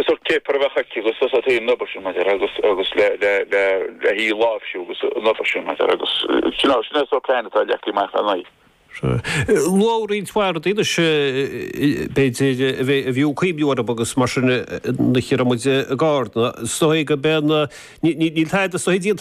so ke pervachi gus so te noboshu mater agus le hi lafshu gus noboshu mater agus chino so klein ta jakli ma fanai Lóí twar idir beidir bhíú chuimúar agus mar na chiar mu a gána, Stoig go ben ní theid a